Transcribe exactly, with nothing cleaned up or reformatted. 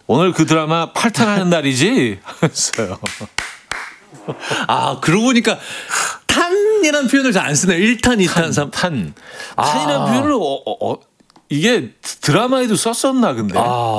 오늘 그 드라마 팔 탄 하는 날이지? 했어요. 아, 그러고 보니까 탄이라는 표현을 잘 안 쓰네요. 일 탄, 이 탄, 삼 탄. 아. 탄이라는 표현을 어, 어, 어, 이게 드라마에도 썼었나 근데. 아.